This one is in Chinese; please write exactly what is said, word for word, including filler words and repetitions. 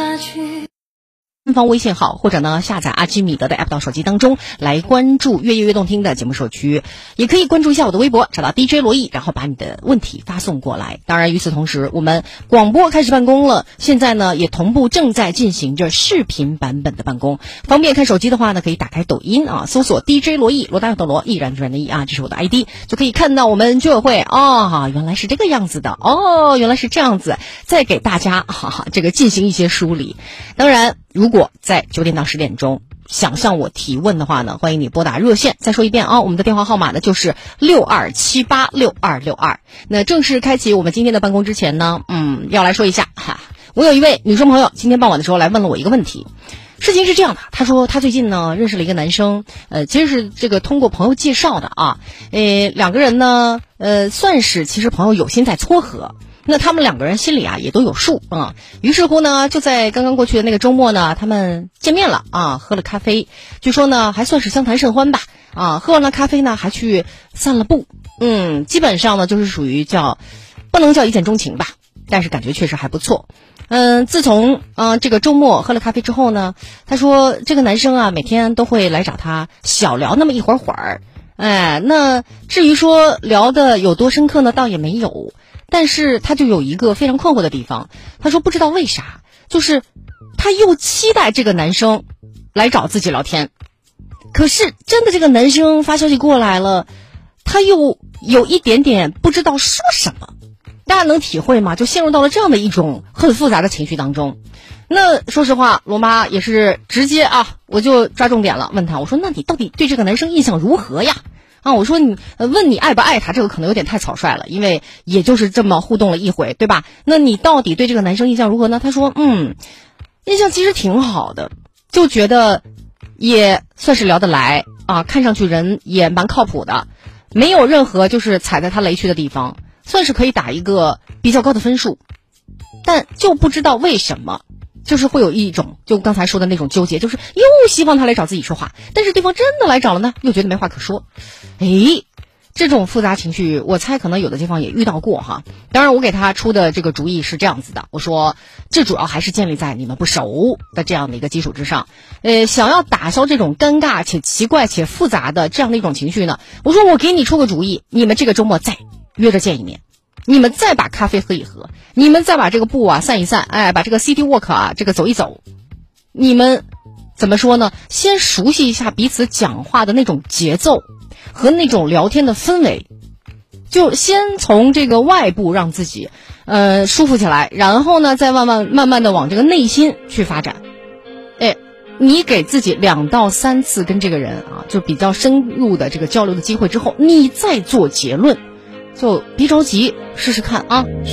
擦去。 官方微信号或者呢下载阿基米德的 app 到手机当中来关注越夜越动听的节目社区，也可以关注一下我的微博，找到 D J 罗毅，然后把你的问题发送过来。当然与此同时，我们广播开始办公了，现在呢也同步正在进行着视频版本的办公，方便看手机的话呢可以打开抖音啊，搜索 D J 罗毅，罗大佑的罗，毅然决然的毅啊，这是我的 I D， 就可以看到我们居委会啊、哦，原来是这个样子的哦，原来是这样子，再给大家哈哈这个进行一些梳理。当然如果在九点到十点钟想向我提问的话呢，欢迎你拨打热线。再说一遍啊，我们的电话号码呢就是六二七八六二六二。那正式开启我们今天的办公之前呢，嗯，要来说一下哈，我有一位女生朋友今天傍晚的时候来问了我一个问题。事情是这样的，她说她最近呢认识了一个男生，呃，其实是这个通过朋友介绍的啊，呃，两个人呢，呃，算是其实朋友有心在撮合。那他们两个人心里啊也都有数啊、嗯，于是乎呢，就在刚刚过去的那个周末呢，他们见面了啊，喝了咖啡，据说呢还算是相谈甚欢吧啊，喝完了咖啡呢还去散了步，嗯，基本上呢就是属于叫不能叫一见钟情吧，但是感觉确实还不错。嗯，自从嗯、呃、这个周末喝了咖啡之后呢，他说这个男生啊每天都会来找他小聊那么一会儿会儿，哎，那至于说聊的有多深刻呢，倒也没有。但是他就有一个非常困惑的地方，他说不知道为啥，就是他又期待这个男生来找自己聊天，可是真的这个男生发消息过来了，他又有一点点不知道说什么，大家能体会吗？就陷入到了这样的一种很复杂的情绪当中。那说实话，罗妈也是直接啊，我就抓重点了，问他，我说那你到底对这个男生印象如何呀？啊，我说你问你爱不爱他，这个可能有点太草率了，因为也就是这么互动了一回，对吧？那你到底对这个男生印象如何呢？他说，嗯，印象其实挺好的，就觉得也算是聊得来啊，看上去人也蛮靠谱的，没有任何就是踩在他雷区的地方，算是可以打一个比较高的分数，但就不知道为什么。就是会有一种就刚才说的那种纠结，就是又希望他来找自己说话，但是对方真的来找了呢，又觉得没话可说。诶，这种复杂情绪我猜可能有的地方也遇到过哈。当然我给他出的这个主意是这样子的，我说这主要还是建立在你们不熟的这样的一个基础之上。呃，想要打消这种尴尬且奇怪且复杂的这样的一种情绪呢，我说我给你出个主意，你们这个周末再约着见一面，你们再把咖啡喝一喝，你们再把这个步啊散一散，哎，把这个 city walk 啊这个走一走，你们怎么说呢？先熟悉一下彼此讲话的那种节奏和那种聊天的氛围，就先从这个外部让自己呃舒服起来，然后呢再慢慢慢慢的往这个内心去发展。哎，你给自己两到三次跟这个人啊就比较深入的这个交流的机会之后，你再做结论。就别着急，试试看啊。